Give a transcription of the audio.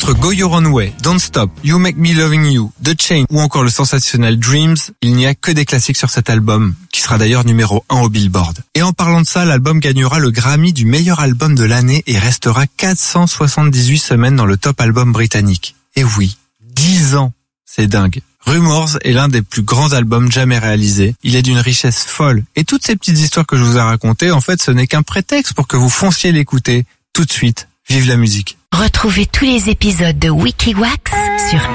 Entre Go Your Own Way, Don't Stop, You Make Me Loving You, The Chain ou encore le sensationnel Dreams, il n'y a que des classiques sur cet album, qui sera d'ailleurs numéro 1 au Billboard. Et en parlant de ça, l'album gagnera le Grammy du meilleur album de l'année et restera 478 semaines dans le top album britannique. Et oui, 10 ans, c'est dingue. Rumours est l'un des plus grands albums jamais réalisés. Il est d'une richesse folle. Et toutes ces petites histoires que je vous ai racontées, en fait, ce n'est qu'un prétexte pour que vous fonciez l'écouter. Tout de suite, vive la musique. Retrouvez tous les épisodes de Wikiwax sur